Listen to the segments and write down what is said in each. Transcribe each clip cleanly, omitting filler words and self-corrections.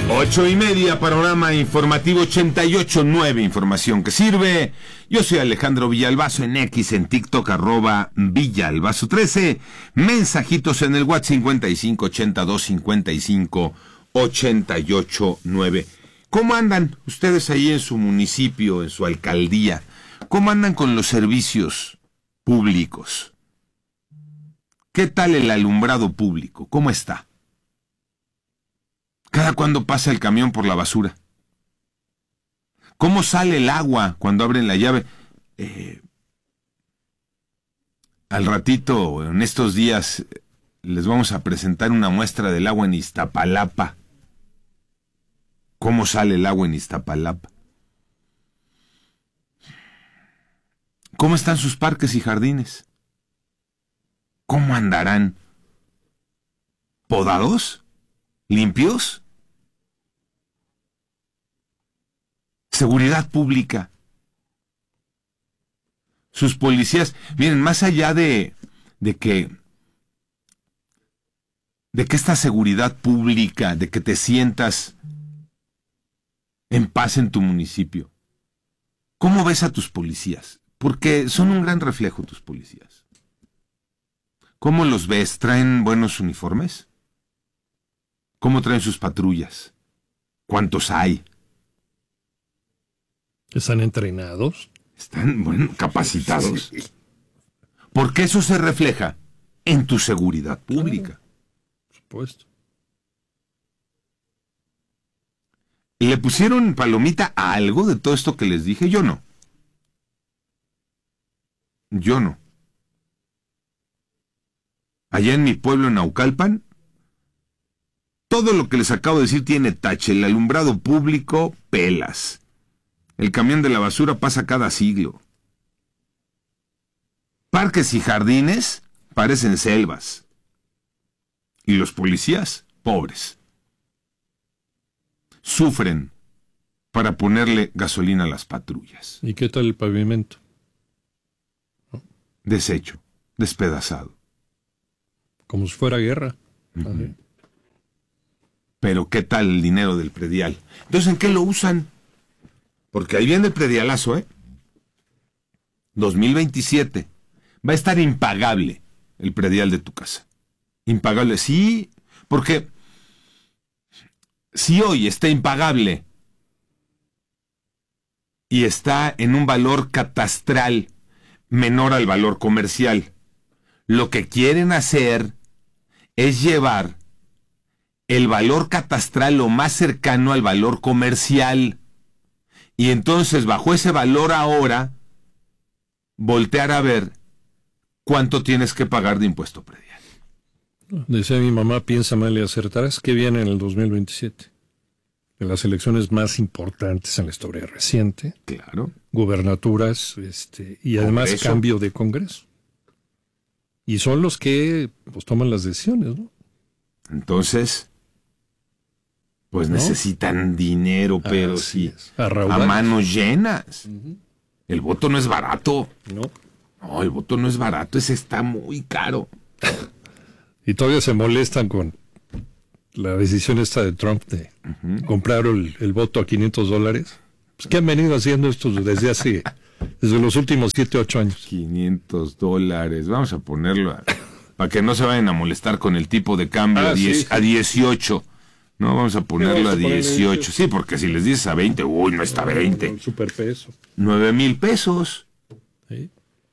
8:30, panorama informativo 88.9, información que sirve. Yo soy Alejandro Villalbazo, en X, en TikTok, @Villalbazo13. Mensajitos en el WhatsApp 55825588.9. ¿Cómo andan ustedes ahí en su municipio, en su alcaldía? ¿Cómo andan con los servicios públicos? ¿Qué tal el alumbrado público? ¿Cómo está? ¿Cada cuándo pasa el camión por la basura? ¿Cómo sale el agua cuando abren la llave? Al ratito, en estos días, les vamos a presentar una muestra del agua en Iztapalapa. ¿Cómo sale el agua en Iztapalapa? ¿Cómo están sus parques y jardines? ¿Cómo andarán? ¿Podados? ¿Limpios? Seguridad pública. Sus policías, miren, más allá de que esta seguridad pública, de que te sientas en paz en tu municipio, ¿cómo ves a tus policías? Porque son un gran reflejo tus policías. ¿Cómo los ves? ¿Traen buenos uniformes? ¿Cómo traen sus patrullas? ¿Cuántos hay? ¿Están entrenados? Están, bueno, capacitados. Sí. Porque eso se refleja en tu seguridad pública. Claro, por supuesto. ¿Le pusieron palomita a algo de todo esto que les dije? Yo no. Allá en mi pueblo, en Naucalpan, todo lo que les acabo de decir tiene tache. El alumbrado público, pelas. El camión de la basura pasa cada siglo. Parques y jardines parecen selvas. Y los policías, pobres, sufren para ponerle gasolina a las patrullas. ¿Y qué tal el pavimento? Deshecho, despedazado. Como si fuera guerra. Uh-huh. Pero ¿qué tal el dinero del predial? Entonces, ¿en qué lo usan? Porque ahí viene el predialazo, 2027. Va a estar impagable el predial de tu casa. Impagable, sí, porque si hoy está impagable y está en un valor catastral menor al valor comercial, lo que quieren hacer es llevar el valor catastral lo más cercano al valor comercial. Y entonces, bajo ese valor ahora, voltear a ver cuánto tienes que pagar de impuesto predial. Decía mi mamá, piensa mal y acertarás, que viene en el 2027. De las elecciones más importantes en la historia reciente. Claro. Gubernaturas, y además Congreso. Cambio de Congreso. Y son los que pues toman las decisiones, ¿no? Entonces, pues necesitan dinero, pero así sí, a manos llenas. Uh-huh. El voto no es barato. No, el voto no es barato, ese está muy caro. Y todavía se molestan con la decisión esta de Trump de comprar el voto a $500. Pues ¿qué han venido haciendo estos desde los últimos 7, 8 años? $500. Vamos a ponerlo para que no se vayan a molestar con el tipo de cambio a 18. No, vamos a ponerlo a 18. Sí, porque si les dices a 20, no está 20. El superpeso. 9,000 pesos. Sí.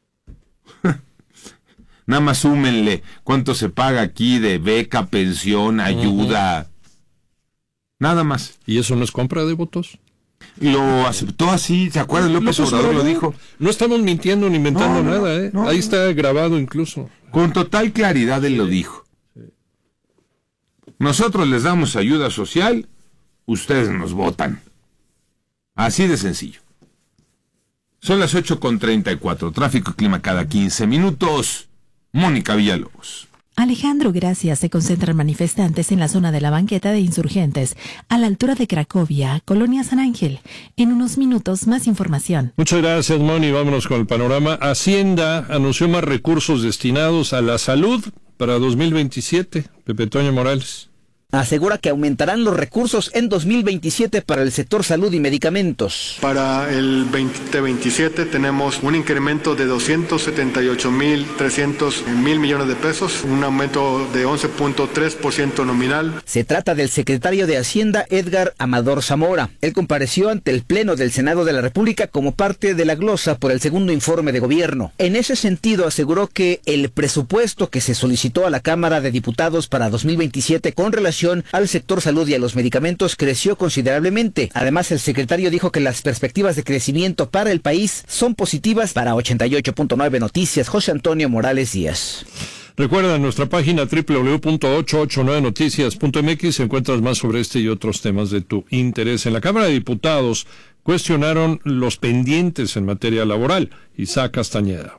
Nada más súmenle cuánto se paga aquí de beca, pensión, ayuda. Nada más. ¿Y eso no es compra de votos? Lo aceptó así, ¿se acuerdan? López Obrador lo dijo. No estamos mintiendo ni inventando nada, no. Ahí está grabado incluso. Con total claridad él lo dijo. Sí. Nosotros les damos ayuda social, ustedes nos votan. Así de sencillo. Son las 8:34. Tráfico y clima cada 15 minutos. Mónica Villalobos. Alejandro, gracias. Se concentran manifestantes en la zona de la banqueta de insurgentes, a la altura de Cracovia, Colonia San Ángel. En unos minutos, más información. Muchas gracias, Moni. Vámonos con el panorama. Hacienda anunció más recursos destinados a la salud para 2027. Pepe Toño Morales. asegura que aumentarán los recursos en 2027 para el sector salud y medicamentos. Para el 2027 tenemos un incremento de 278.300 millones de pesos, un aumento de 11.3% nominal. Se trata del secretario de Hacienda, Edgar Amador Zamora. Él compareció ante el Pleno del Senado de la República como parte de la glosa por el segundo informe de gobierno. En ese sentido, aseguró que el presupuesto que se solicitó a la Cámara de Diputados para 2027 con relación al sector salud y a los medicamentos creció considerablemente. Además, el secretario dijo que las perspectivas de crecimiento para el país son positivas. Para 88.9 Noticias, José Antonio Morales Díaz. Recuerda nuestra página www.889noticias.mx, encuentras más sobre este y otros temas de tu interés. En la Cámara de Diputados cuestionaron los pendientes en materia laboral. Isaac Castañeda.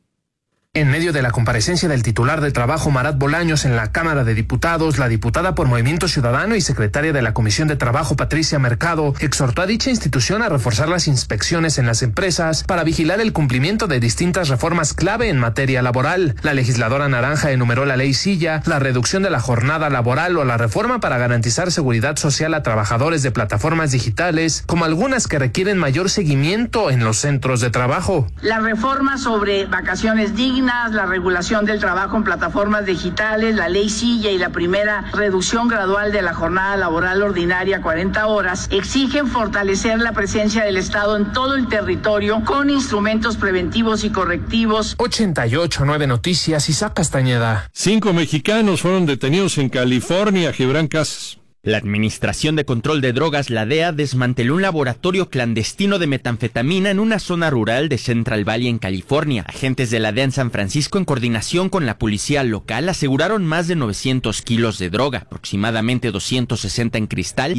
En medio de la comparecencia del titular de Trabajo, Marat Bolaños, en la Cámara de Diputados, la diputada por Movimiento Ciudadano y secretaria de la Comisión de Trabajo, Patricia Mercado, exhortó a dicha institución a reforzar las inspecciones en las empresas para vigilar el cumplimiento de distintas reformas clave en materia laboral. La legisladora naranja enumeró la ley Silla, la reducción de la jornada laboral o la reforma para garantizar seguridad social a trabajadores de plataformas digitales, como algunas que requieren mayor seguimiento en los centros de trabajo. La reforma sobre vacaciones dignas, la regulación del trabajo en plataformas digitales, la ley Silla y la primera reducción gradual de la jornada laboral ordinaria a 40 horas exigen fortalecer la presencia del Estado en todo el territorio con instrumentos preventivos y correctivos. 88.9 Noticias, Isaac Castañeda. 5 mexicanos fueron detenidos en California. Gibran Casas. La Administración de Control de Drogas, la DEA, desmanteló un laboratorio clandestino de metanfetamina en una zona rural de Central Valley, en California. Agentes de la DEA en San Francisco, en coordinación con la policía local, aseguraron más de 900 kilos de droga, aproximadamente 260 en cristal y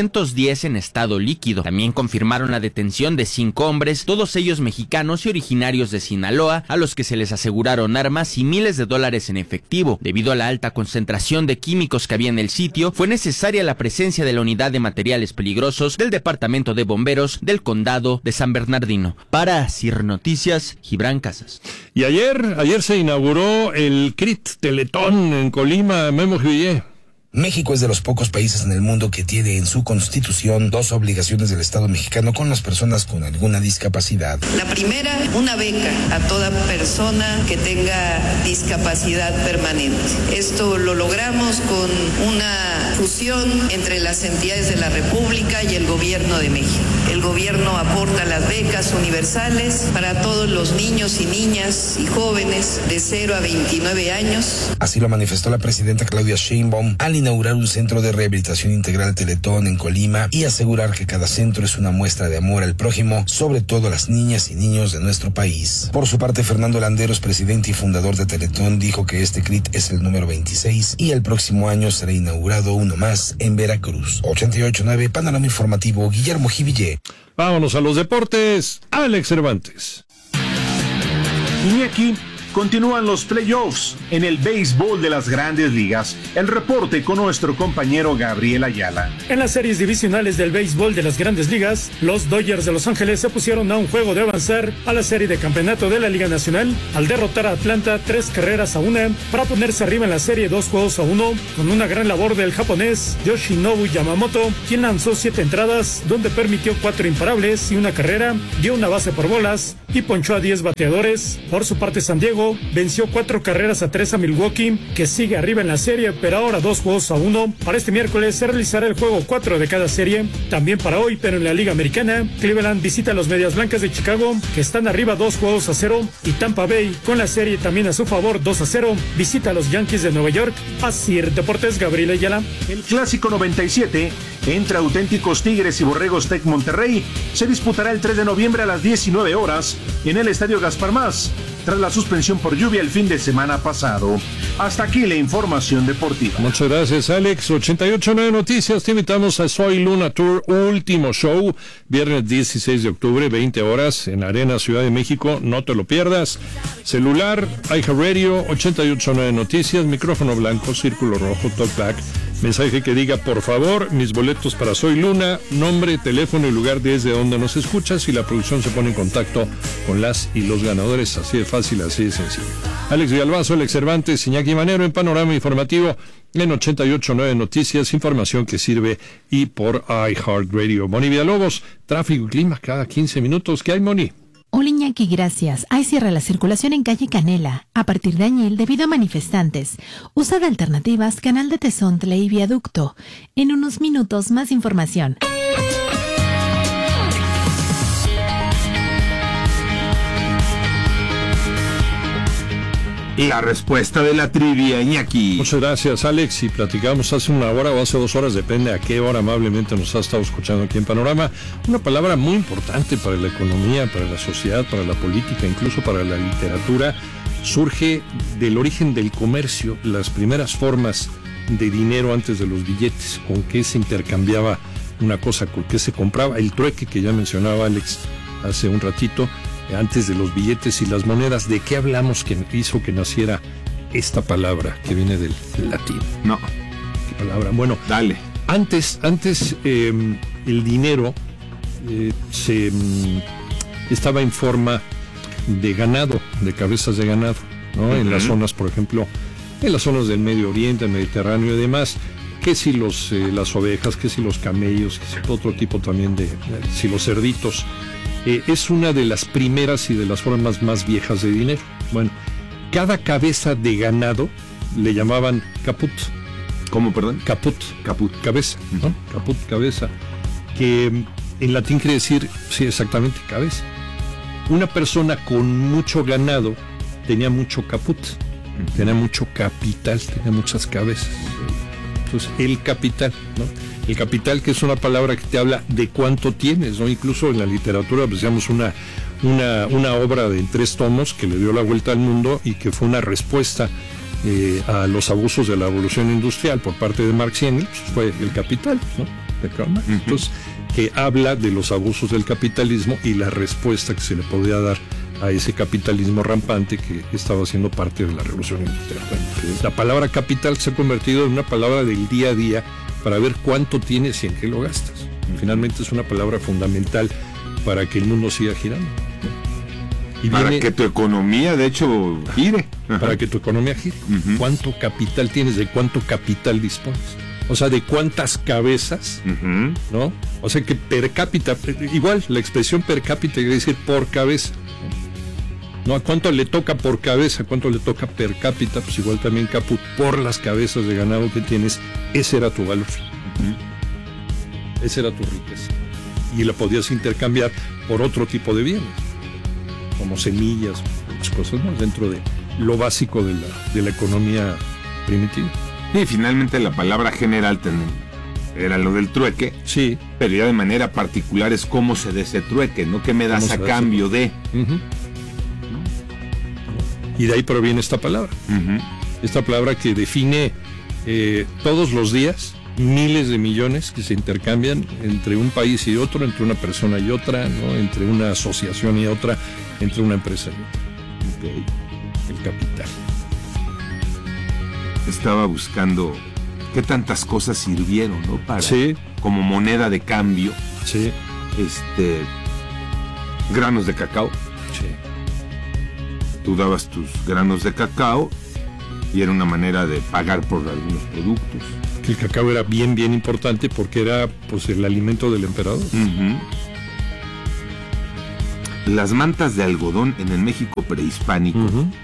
710 en estado líquido. También confirmaron la detención de 5 hombres, todos ellos mexicanos y originarios de Sinaloa, a los que se les aseguraron armas y miles de dólares en efectivo. Debido a la alta concentración de químicos que había en el sitio, fue necesaria la presencia de la Unidad de Materiales Peligrosos del Departamento de Bomberos del Condado de San Bernardino. Para CIR Noticias, Gibran Casas. Y ayer se inauguró el CRIT Teletón en Colima. Memo Juvillé. México es de los pocos países en el mundo que tiene en su constitución 2 obligaciones del Estado mexicano con las personas con alguna discapacidad. La primera, una beca a toda persona que tenga discapacidad permanente. Esto lo logramos con una fusión entre las entidades de la República y el Gobierno de México. El gobierno aporta las becas universales para todos los niños y niñas y jóvenes de 0 a 29 años. Así lo manifestó la presidenta Claudia Sheinbaum al inaugurar un centro de rehabilitación integral Teletón en Colima y asegurar que cada centro es una muestra de amor al prójimo, sobre todo a las niñas y niños de nuestro país. Por su parte, Fernando Landeros, presidente y fundador de Teletón, dijo que este CRIT es el número 26 y el próximo año será inaugurado uno más en Veracruz. 88.9 Panorama Informativo, Guillermo Jivillé. Vámonos a los deportes. Alex Cervantes. Iñaki, continúan los playoffs en el béisbol de las Grandes Ligas. El reporte con nuestro compañero Gabriel Ayala. En las series divisionales del béisbol de las Grandes Ligas, los Dodgers de Los Ángeles se pusieron a un juego de avanzar a la serie de campeonato de la Liga Nacional al derrotar a Atlanta 3-1 para ponerse arriba en la serie 2-1 con una gran labor del japonés Yoshinobu Yamamoto, quien lanzó 7 entradas donde permitió 4 imparables y una carrera, dio una base por bolas y ponchó a 10 bateadores. Por su parte, San Diego venció 4-3 a Milwaukee, que sigue arriba en la serie, pero ahora 2-1. Para este miércoles se realizará el juego 4 de cada serie. También para hoy, pero en la Liga Americana, Cleveland visita a los Medias Blancas de Chicago, que están arriba 2-0, y Tampa Bay, con la serie también a su favor 2-0, visita a los Yankees de Nueva York. Así Deportes, Gabriel Ayala. El Clásico 97 entre auténticos Tigres y Borregos Tec Monterrey se disputará el 3 de noviembre a las 19 horas en el Estadio Gaspar Más, tras la suspensión por lluvia el fin de semana pasado. Hasta aquí la información deportiva. Muchas gracias, Alex. 88.9 Noticias, te invitamos a Soy Luna Tour, último show, viernes 16 de octubre, 20 horas, en Arena Ciudad de México, no te lo pierdas. Celular, iHeartRadio, 88.9 Noticias, micrófono blanco, círculo rojo, talkback, mensaje que diga, por favor, mis boletos para Soy Luna, nombre, teléfono y lugar desde donde nos escuchas, y la producción se pone en contacto con las y los ganadores. Así de fácil, así de sencillo. Alex Villalbazo, Alex Cervantes, Iñaki Manero en Panorama Informativo. en 88.9 Noticias, información que sirve y por iHeartRadio. Moni Villalobos, tráfico y clima cada 15 minutos. ¿Qué hay, Moni? Hola, Iñaki, gracias. Hay cierre la circulación en calle Canela a partir de Añil debido a manifestantes. Usa de alternativas Canal de Tezontle y Viaducto. En unos minutos más información. La respuesta de la trivia, Iñaki. Muchas gracias, Alex. Y platicamos hace una hora o hace 2 horas, depende a qué hora amablemente nos ha estado escuchando aquí en Panorama. Una palabra muy importante para la economía, para la sociedad, para la política, incluso para la literatura. Surge del origen del comercio, las primeras formas de dinero antes de los billetes, con qué se intercambiaba una cosa, con qué se compraba. El trueque que ya mencionaba Alex hace un ratito. Antes de los billetes y las monedas, ¿de qué hablamos que hizo que naciera esta palabra que viene del latín? No. ¿Qué palabra? Bueno, dale. Antes el dinero estaba en forma de ganado, de cabezas de ganado, ¿no? En las zonas, por ejemplo, en las zonas del Medio Oriente, el Mediterráneo y demás, que si las ovejas, que si los camellos, que si otro tipo también si los cerditos. Es una de las primeras y de las formas más viejas de dinero. Bueno, cada cabeza de ganado le llamaban caput. ¿Cómo, perdón? Caput. Caput. Cabeza, ¿no? Caput, cabeza. Que en latín quiere decir, sí, exactamente, cabeza. Una persona con mucho ganado tenía mucho caput, tenía mucho capital, tenía muchas cabezas. Entonces, el capital, ¿no? El capital, que es una palabra que te habla de cuánto tienes, ¿no? Incluso en la literatura, pues, digamos, una obra de 3 tomos que le dio la vuelta al mundo y que fue una respuesta a los abusos de la revolución industrial por parte de Marx y Engels, pues, fue El Capital, ¿no? De Karl Marx. Entonces, que habla de los abusos del capitalismo y la respuesta que se le podía dar a ese capitalismo rampante que estaba siendo parte de la revolución industrial. La palabra capital se ha convertido en una palabra del día a día para ver cuánto tienes y en qué lo gastas. Finalmente es una palabra fundamental para que el mundo siga girando. Y para que tu economía, de hecho, gire. Para que tu economía gire. ¿Cuánto capital tienes? ¿De cuánto capital dispones? O sea, ¿de cuántas cabezas? ¿No? O sea, que per cápita, igual, la expresión per cápita quiere decir por cabeza. ¿No? ¿A cuánto le toca por cabeza? ¿Cuánto le toca per cápita? Pues igual también caput, por las cabezas de ganado que tienes. Ese era tu valor. Esa era tu riqueza. Y la podías intercambiar por otro tipo de bienes, como semillas, muchas cosas más, dentro de lo básico de la economía primitiva. Y finalmente la palabra general era lo del trueque. Sí. Pero ya de manera particular es cómo se da ese trueque, ¿no? ¿Qué me das a cambio de? Y de ahí proviene esta palabra. Esta palabra que define todos los días miles de millones que se intercambian entre un país y otro, entre una persona y otra, ¿no? Entre una asociación y otra, entre una empresa y otra. El capital. Estaba buscando qué tantas cosas sirvieron, ¿no? Para, sí. Como moneda de cambio. Sí. Granos de cacao. Sí. Tú dabas tus granos de cacao y era una manera de pagar por algunos productos. El cacao era bien, bien importante porque era, pues, el alimento del emperador. Las mantas de algodón en el México prehispánico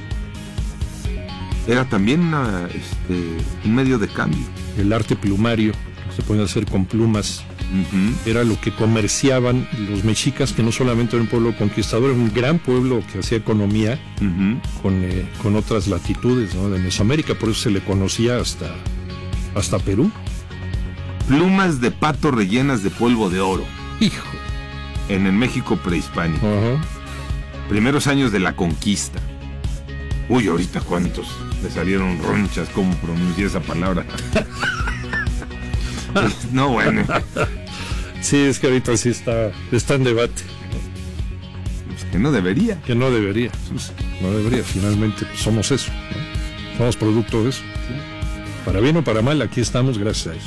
era también un medio de cambio. El arte plumario, se puede hacer con plumas, era lo que comerciaban los mexicas, que no solamente era un pueblo conquistador, era un gran pueblo que hacía economía con otras latitudes, ¿no? De Mesoamérica, por eso se le conocía hasta Perú. Plumas de pato rellenas de polvo de oro. Hijo. En el México prehispánico. Primeros años de la conquista. Uy, ahorita cuántos le salieron ronchas, cómo pronunciar esa palabra. No, bueno. Sí, es que ahorita sí está en debate. Pues que no debería. Que no debería. Pues, no debería. Finalmente, pues, somos eso, ¿no? Somos producto de eso. Sí. Para bien o para mal, aquí estamos gracias a eso.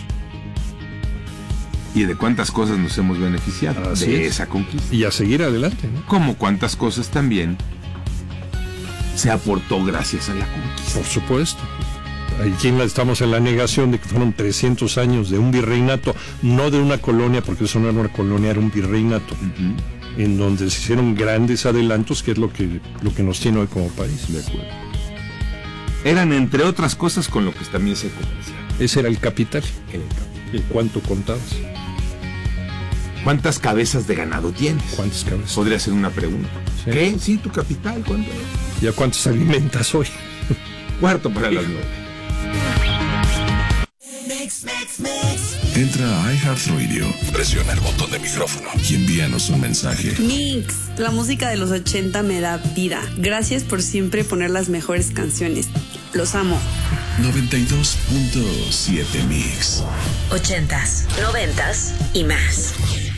Y de cuántas cosas nos hemos beneficiado esa conquista. Y a seguir adelante, ¿no? Como cuántas cosas también se aportó gracias a la conquista. Por supuesto. Aquí estamos en la negación de que fueron 300 años de un virreinato, no de una colonia, porque eso no era una colonia, era un virreinato, en donde se hicieron grandes adelantos, que es lo que nos tiene hoy como país. De acuerdo. Eran, entre otras cosas, con lo que también se comerciaba. Ese era el capital. ¿Y cuánto contabas? ¿Cuántas cabezas de ganado tienes? ¿Cuántas cabezas? Podría ser una pregunta. ¿Sí? ¿Qué? Sí, tu capital, ¿cuánto? ¿Ya cuántos alimentas hoy? 8:45. Entra a iHeartRadio, presiona el botón de micrófono y envíanos un mensaje. Mix, la música de los 80 me da vida. Gracias por siempre poner las mejores canciones. Los amo. 92.7 Mix. 80s, 90s y más.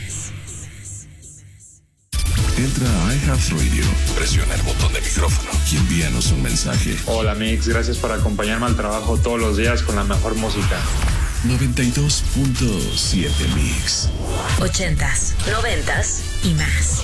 Entra a iHeartRadio, presiona el botón de micrófono y envíanos un mensaje. Hola Mix, gracias por acompañarme al trabajo todos los días con la mejor música. 92.7 Mix. 80s, 90s y más.